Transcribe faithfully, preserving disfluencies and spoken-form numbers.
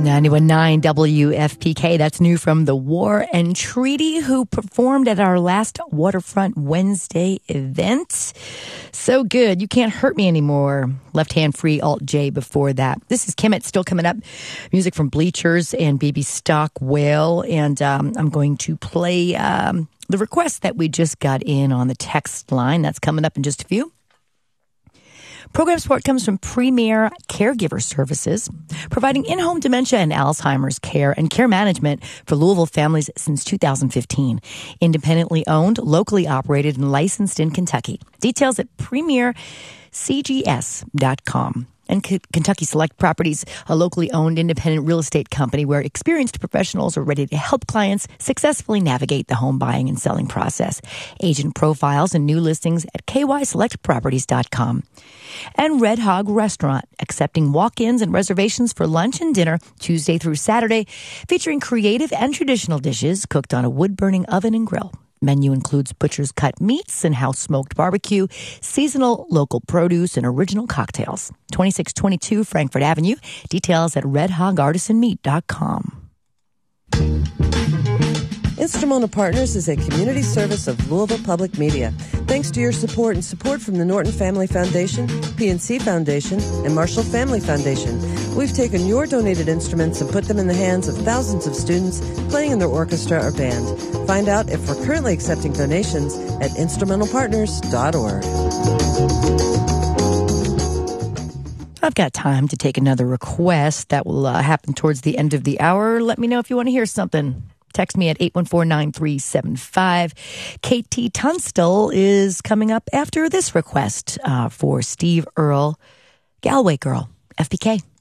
ninety-one point nine W F P K. That's new from The War and Treaty, who performed at our last Waterfront Wednesday event. So good. You Can't Hurt Me Anymore. Left Hand Free, Alt J before that. This is Kemet, still coming up. Music from Bleachers and Baby Stock Whale. And um, I'm going to play um, the request that we just got in on the text line. That's coming up in just a few. Program support comes from Premier Caregiver Services, providing in-home dementia and Alzheimer's care and care management for Louisville families since two thousand fifteen. Independently owned, locally operated, and licensed in Kentucky. Details at premier c g s dot com. And K- Kentucky Select Properties, a locally owned independent real estate company where experienced professionals are ready to help clients successfully navigate the home buying and selling process. Agent profiles and new listings at k y select properties dot com. And Red Hog Restaurant, accepting walk-ins and reservations for lunch and dinner Tuesday through Saturday, featuring creative and traditional dishes cooked on a wood-burning oven and grill. Menu includes butcher's cut meats and house-smoked barbecue, seasonal local produce, and original cocktails. twenty-six twenty-two Frankfort Avenue. Details at red hog artisan meat dot com. Instrumental Partners is a community service of Louisville Public Media. Thanks to your support and support from the Norton Family Foundation, P N C Foundation, and Marshall Family Foundation, we've taken your donated instruments and put them in the hands of thousands of students playing in their orchestra or band. Find out if we're currently accepting donations at instrumental partners dot org. I've got time to take another request. That will uh, happen towards the end of the hour. Let me know if you want to hear something. Text me at eight one four, nine three seven five. K T Tunstall is coming up after this request uh, for Steve Earle, Galway Girl, F P K.